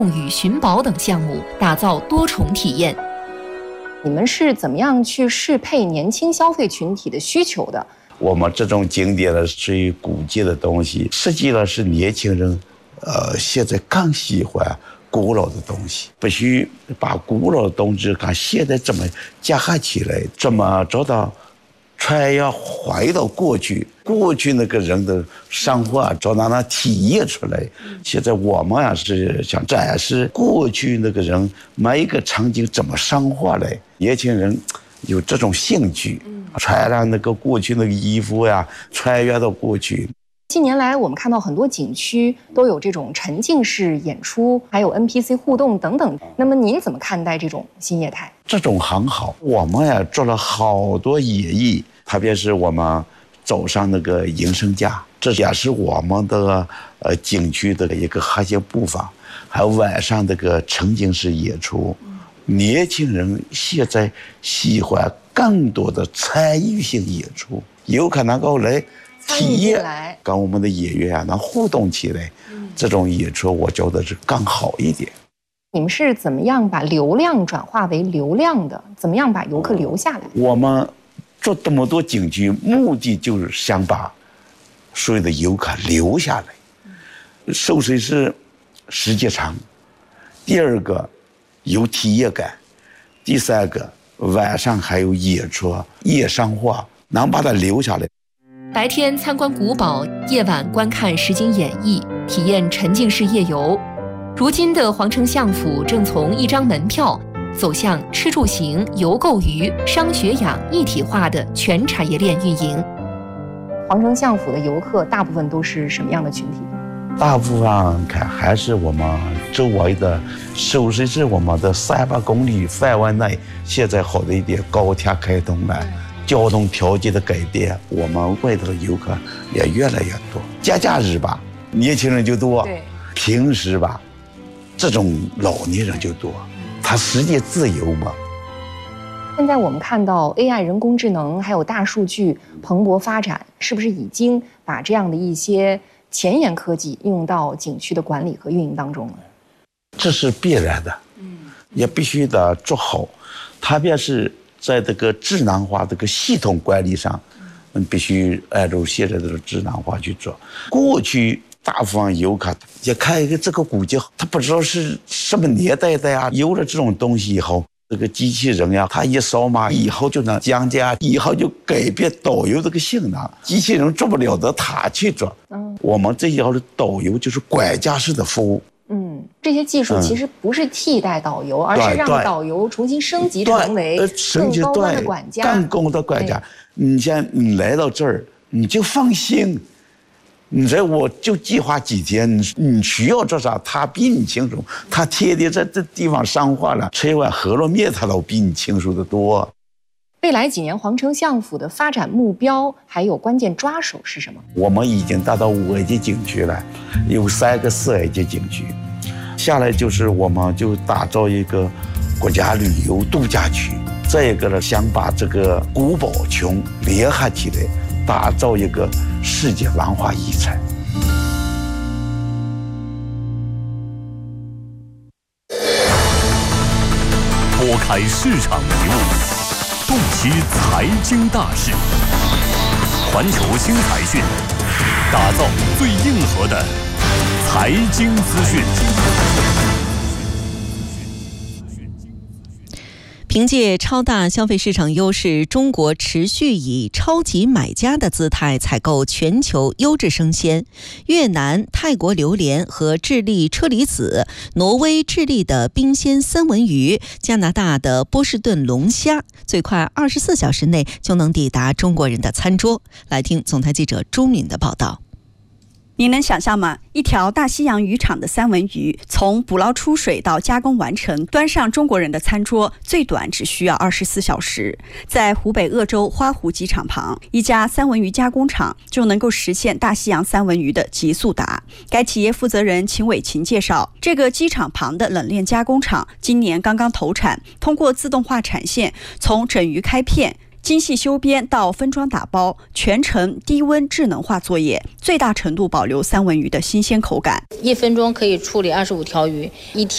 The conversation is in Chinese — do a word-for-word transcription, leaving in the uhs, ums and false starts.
与寻宝等项目，打造多重体验。 你们是怎么样去适配年轻消费群体的需求的？ 我们这种经典的属于古迹的东西，实际上是年轻人，呃，现在更喜欢古老的东西，必须把古老的东西跟现在怎么结合起来，怎么找到穿越回到过去，过去那个人的生活，找到那体验出来。现在我们也是想展示过去那个人每一个场景怎么生活来，年轻人有这种兴趣，穿上那个过去那个衣服呀，穿越到过去。 近年来，我们看到很多景区都有这种沉浸式演出，还有 N P C 互动等等。那么您怎么看待这种新业态？ 这种很好，我们也做了好多演绎，特别是我们走上那个营生家，这也是我们的呃景区的一个核心部分。还有晚上这个沉浸式演出，年轻人现在喜欢更多的参与性演出，有可能够来体验，跟我们的演员啊能互动起来，这种演出我觉得是更好一点。 你们是怎么样把流量转化为流量的？怎么样把游客留下来？ 我们做这么多景区，目的就是想把所有的游客留下来。首先是时间长，第二个有体验感，第三个晚上还有演出、夜生活，能把它留下来。 白天参观古堡，夜晚观看实景演绎，体验沉浸式夜游。如今的皇城相府正从一张门票走向吃住行、游购娱、商学养一体化的全产业链运营。 皇城相府的游客大部分都是什么样的群体？ 大部分看还是我们周围的，首先是我们的三百公里范围内，现在好的一点，高铁开通了。交通条件的改变，我们外头的游客也越来越多。节假日吧，年轻人就多；平时吧，这种老年人就多。他时间自由嘛。 现在我们看到 A I 人工智能还有大数据蓬勃发展，是不是已经把这样的一些前沿科技应用到景区的管理和运营当中了？ 这是必然的，嗯，也必须得做好，特别是在这个智能化这个系统管理上，嗯，必须按照现在的智能化去做。过去大部分游客也看一个这个古迹，他不知道是什么年代的呀。有了这种东西以后，这个机器人呀，他一扫码以后就能降价，以后就改变导游这个性能，机器人做不了的他去做。嗯，我们这以后的导游就是管家式的服务。 嗯，这些技术其实不是替代导游，嗯、而是让导游重新升级成为更高端的管家。 更高的管家，你像你来到这儿，你就放心。你说我就计划几天，你需要做啥，他比你清楚。他天天在这地方生活了，吃一碗饸饹面，他都比你清楚得多。 未来几年，皇城相府的发展目标还有关键抓手是什么？ 我们已经达到五 A 级景区了，有三个四 A 级景区，下来就是我们就打造一个国家旅游度假区。再一个呢，想把这个古堡群联合起来，打造一个世界文化遗产。 拨开市场迷雾，洞悉财经大事，环球新财讯，打造最硬核的财经资讯。 凭借超大消费市场优势，中国持续以超级买家的姿态采购全球优质生鲜。越南、泰国榴莲和智利车厘子，挪威、智利的冰鲜三文鱼，加拿大的波士顿龙虾，最快二十四小时内就能抵达中国人的餐桌。来听总台记者朱敏的报道。 你能想象吗？一条大西洋渔场的三文鱼，从捕捞出水到加工完成，端上中国人的餐桌，最短只需要二十四小时。在湖北鄂州花湖机场旁，一家三文鱼加工厂就能够实现大西洋三文鱼的极速达。该企业负责人秦伟琴介绍，这个机场旁的冷链加工厂今年刚刚投产，通过自动化产线，从整鱼开片、精细修边到分装打包，全程低温智能化作业，最大程度保留三文鱼的新鲜口感。 一分钟可以处理二十五条鱼，一天